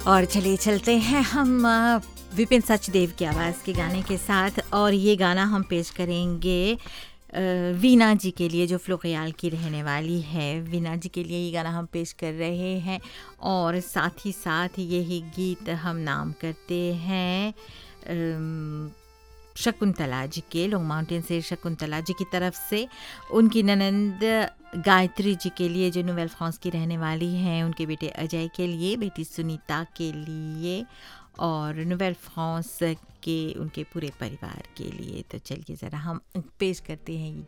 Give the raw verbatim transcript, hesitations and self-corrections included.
और चलिए चलते हैं हम अ, विपिन सचदेव की आवाज़ के गाने के साथ। और ये गाना हम पेश करेंगे अ, वीना जी के लिए, जो फ्लोरियाल की रहने वाली है। वीना जी के लिए ये गाना हम पेश कर रहे हैं। और साथ ही साथ यही गीत हम नाम करते हैं अम, शकुंतला जी के, लॉन्ग माउंटेन से शकुंतला जी की तरफ से, उनकी ननंद गायत्री जी के लिए जो नोवेल फ्रांस की रहने वाली हैं, उनके बेटे अजय के लिए, बेटी सुनीता के लिए और नोवेल फ्रांस के उनके पूरे परिवार के लिए। तो चलिए ज़रा हम पेश करते हैं ये